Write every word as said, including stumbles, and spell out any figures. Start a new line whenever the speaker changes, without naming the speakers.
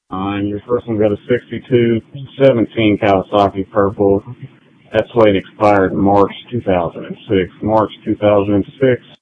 Uh, and your first one got a sixty-two seventeen Kawasaki Purple. That plate expired March two thousand six. March two thousand six.